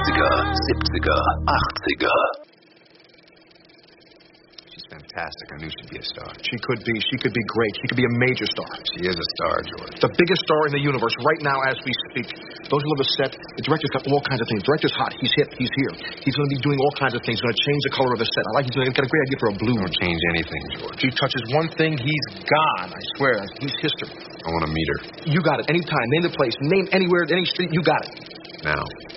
60er, 70er, 80er. Fantastic. I knew she'd be a star. She could be great. She could be a major star. She is a star, George. The biggest star in the universe right now as we speak. Those who live a set, the director's got all kinds of things. The director's hot. He's hip. He's here. He's going to be doing all kinds of things. He's going to change the color of the set. He's got a great idea for a blue. Don't change anything, George. He touches one thing, he's gone. I swear. He's history. I want to meet her. You got it. Anytime. Name the place. Name anywhere, any street. You got it. Now.